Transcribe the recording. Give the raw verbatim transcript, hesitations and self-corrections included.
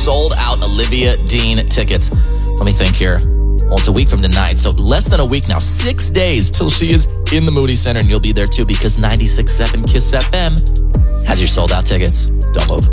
sold out Olivia Dean tickets. Let me think here. Well, it's a week from tonight, so less than a week now. Six days till she is in the Moody Center, and you'll be there too because ninety-six point seven KISS F M has your sold out tickets. Don't move.